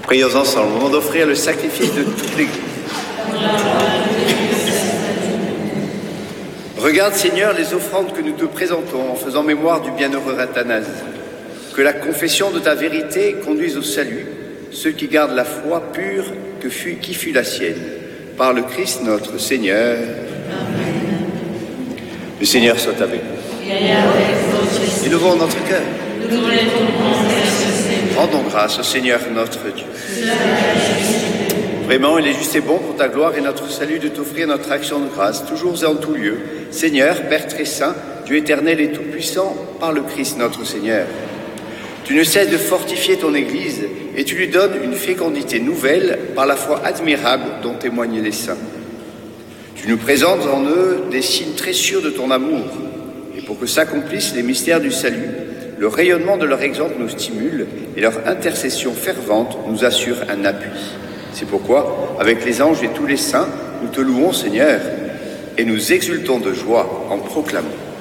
Prions ensemble au moment d'offrir le sacrifice de toute l'Église. Regarde, Seigneur, les offrandes que nous te présentons en faisant mémoire du bienheureux Athanase. Que la confession de ta vérité conduise au salut ceux qui gardent la foi pure qui fut la sienne. Par le Christ notre Seigneur. Amen. Le Seigneur soit avec nous. Élevons notre cœur. Rendons grâce au Seigneur notre Dieu. Vraiment, il est juste et bon pour ta gloire et notre salut de t'offrir notre action de grâce, toujours et en tout lieu. Seigneur, Père très saint, Dieu éternel et tout-puissant, par le Christ notre Seigneur. Tu ne cesses de fortifier ton Église et tu lui donnes une fécondité nouvelle par la foi admirable dont témoignent les saints. Tu nous présentes en eux des signes très sûrs de ton amour. Et pour que s'accomplissent les mystères du salut, le rayonnement de leur exemple nous stimule et leur intercession fervente nous assure un appui. C'est pourquoi, avec les anges et tous les saints, nous te louons, Seigneur, et nous exultons de joie en proclamant.